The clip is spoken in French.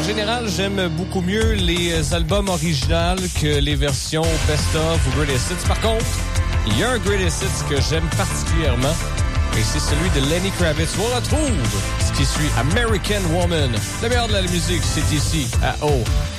général, j'aime beaucoup mieux les albums originaux que les versions best-of ou greatest hits. Par contre, il y a un greatest hits que j'aime particulièrement et c'est celui de Lenny Kravitz. On retrouve ce qui suit American Woman. Le meilleur de la musique, c'est ici à O.